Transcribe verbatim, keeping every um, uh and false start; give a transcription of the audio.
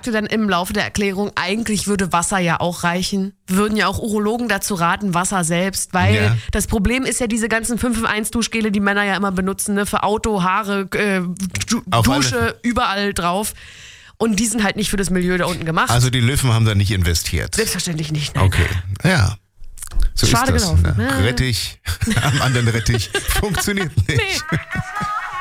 sagte dann im Laufe der Erklärung, eigentlich würde Wasser ja auch reichen. Würden ja auch Urologen dazu raten, Wasser selbst, weil Ja. das Problem ist ja diese ganzen fünf in eins Duschgele, die Männer ja immer benutzen, ne, für Auto, Haare, äh, du- Auf Dusche, alle- überall drauf. Und die sind halt nicht für das Milieu da unten gemacht. Also die Löwen haben da nicht investiert. Selbstverständlich nicht. Nein. Okay, ja. So Schade ist das. gelaufen. Ne? Ja. Rettich am anderen Rettich funktioniert nicht. Nee.